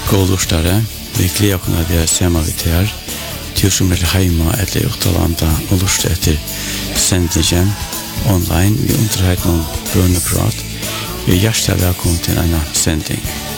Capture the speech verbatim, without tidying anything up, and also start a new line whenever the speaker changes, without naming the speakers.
God lortare, vi gleder oss at vi er sammen vidt her, til som er hjemme eller utalanda og lortet etter sendingen online. Vi underhøyt noen bønneprat. Vi er hjertelig velkommen til denne sending.